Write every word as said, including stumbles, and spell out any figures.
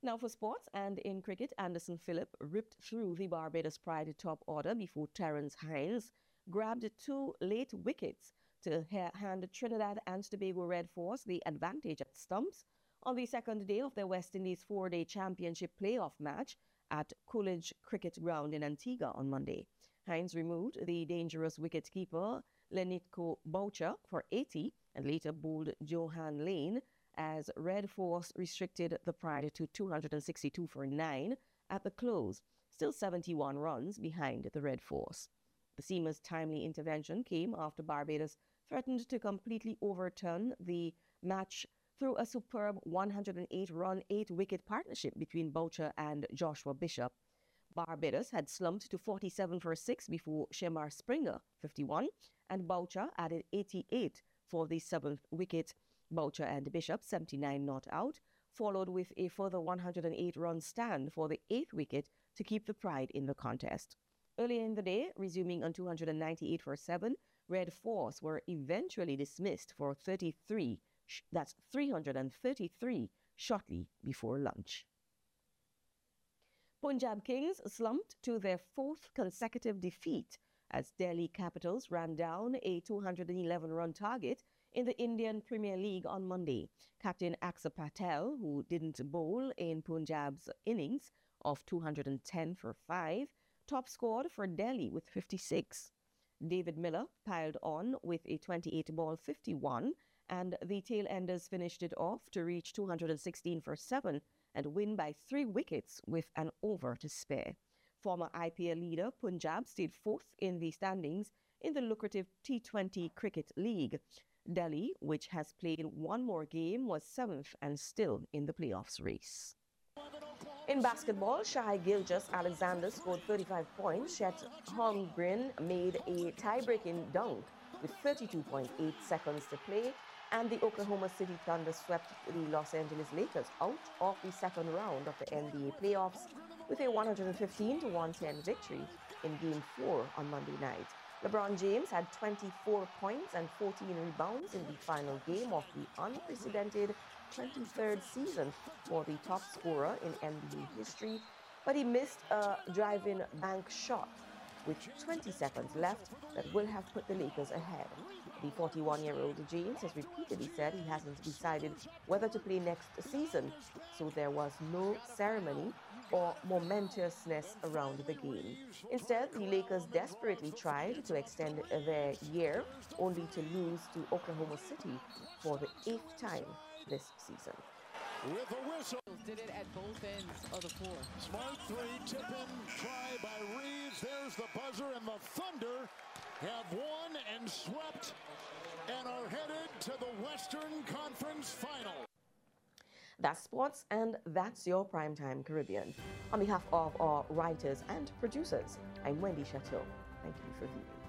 Now for sports, and in cricket, Anderson Phillip ripped through the Barbados Pride top order before Terence Hines grabbed two late wickets to hand Trinidad and Tobago Red Force the advantage at stumps on the second day of their West Indies four-day championship playoff match at Coolidge Cricket Ground in Antigua on Monday. Hines removed the dangerous wicketkeeper Lenitko Boucher for eighty and later bowled Johan Lane as Red Force restricted the Pride to two hundred sixty-two for nine at the close, still seventy-one runs behind the Red Force. The Seamers' timely intervention came after Barbados threatened to completely overturn the match through a superb one hundred eight run, eight wicket partnership between Boucher and Joshua Bishop. Barbados had slumped to forty-seven for six before Shemar Springer, fifty-one, and Boucher added eighty-eight for the seventh wicket. Boucher and Bishop, seventy-nine not out, followed with a further one hundred eight run stand for the eighth wicket to keep the Pride in the contest. Earlier in the day, resuming on two hundred ninety-eight for seven, Red Force were eventually dismissed for thirty-three, that's three hundred thirty-three, shortly before lunch. Punjab Kings slumped to their fourth consecutive defeat as Delhi Capitals ran down a two hundred eleven run target in the Indian Premier League on Monday. Captain Axar Patel, who didn't bowl in Punjab's innings of two hundred ten for five, top scored for Delhi with fifty-six. David Miller piled on with a twenty-eight ball fifty-one, and the tail-enders finished it off to reach two hundred sixteen for seven and win by three wickets with an over to spare. Former I P L leader Punjab stayed fourth in the standings in the lucrative T twenty Cricket League. Delhi, which has played one more game, was seventh and still in the playoffs race. In basketball, Shai Gilgeous-Alexander scored thirty-five points. Chet Holmgren made a tie-breaking dunk with thirty-two point eight seconds to play, and the Oklahoma City Thunder swept the Los Angeles Lakers out of the second round of the N B A playoffs with a one hundred fifteen to one ten victory in Game four on Monday night. LeBron James had twenty-four points and fourteen rebounds in the final game of the unprecedented twenty-third season for the top scorer in N B A history, but he missed a drive-in bank shot with twenty seconds left that will have put the Lakers ahead. The forty-one-year-old James has repeatedly said he hasn't decided whether to play next season, so there was no ceremony or momentousness around the game. Instead, the Lakers desperately tried to extend their year, only to lose to Oklahoma City for the eighth time this season. With a whistle. Did it at both ends of the floor. Smart three, tip-in try by Reeves. There's the buzzer, and the Thunder have won and swept and are headed to the Western Conference Final. That's sports, and that's your Primetime Caribbean. On behalf of our writers and producers, I'm Wendy Chateau. Thank you for viewing.